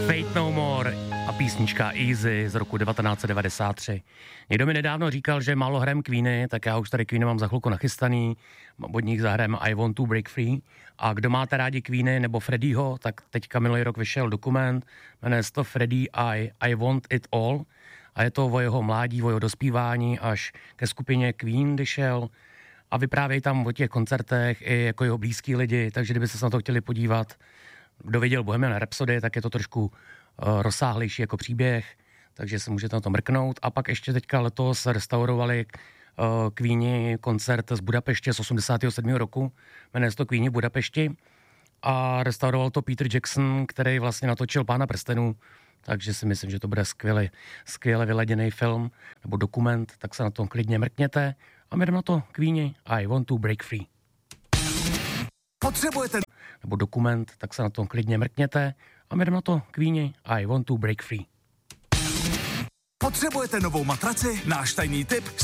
Fate No More a písnička Easy z roku 1993. Někdo mi nedávno říkal, že málo hrajem Queeny, tak já už tady Queeny mám za chvilku nachystaný, od nich zahrajem I Want to Break Free. A kdo máte rádi Queeny nebo Freddieho, tak teďka minulý rok vyšel dokument, jmenuje se to Freddie I Want It All a je to o jeho mládí, o jeho dospívání až ke skupině Queen, když šel a vyprávějí tam o těch koncertech i jako jeho blízký lidi, takže kdybyste se na to chtěli podívat, kdo viděl Bohemian Rhapsody, tak je to trošku rozsáhlejší jako příběh, takže se můžete na to mrknout. A pak ještě teďka letos restaurovali Queeni koncert z Budapeště z 87. roku, jmenuje se to Queeni v Budapešti a restauroval to Peter Jackson, který vlastně natočil Pána prstenů, takže si myslím, že to bude skvěle vyladěný film nebo dokument, tak se na tom klidně mrkněte a my jdeme na to Queeni I Want to Break Free. Potřebujete nebo dokument, tak se na tom klidně mrkněte a my jdeme na to Queeni I Want to Break Free. Potřebujete novou matraci? Náš tajný tip